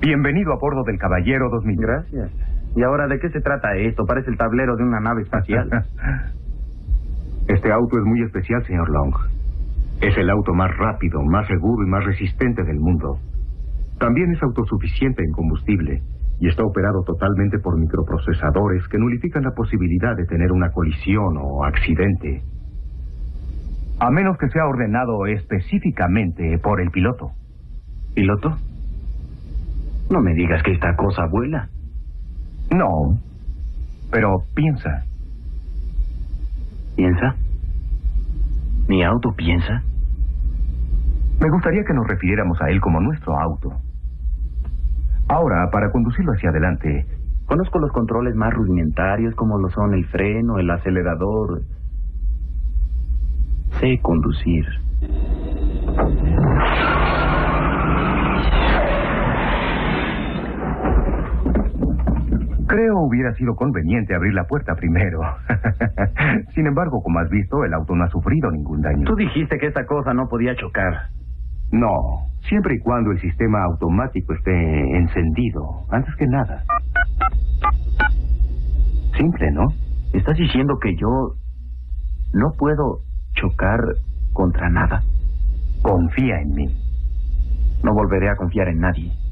Bienvenido a bordo del Caballero 2000. Gracias. ¿Y ahora de qué se trata esto? Parece el tablero de una nave espacial. Este auto es muy especial, señor Long. Es el auto más rápido, más seguro y más resistente del mundo. También es autosuficiente en combustible y está operado totalmente por microprocesadores que nulifican la posibilidad de tener una colisión o accidente. A menos que sea ordenado específicamente por el piloto. ¿Piloto? No me digas que esta cosa vuela. No, pero piensa. ¿Piensa? ¿Mi auto piensa? Me gustaría que nos refiriéramos a él como nuestro auto. Ahora, para conducirlo hacia adelante... Conozco los controles más rudimentarios, como lo son el freno, el acelerador. Sé conducir. Creo hubiera sido conveniente abrir la puerta primero. Sin embargo, como has visto, el auto no ha sufrido ningún daño. Tú dijiste que esta cosa no podía chocar. No, siempre y cuando el sistema automático esté encendido, antes que nada. Simple, ¿no? ¿Estás diciendo que yo no puedo chocar contra nada? Confía en mí. No volveré a confiar en nadie.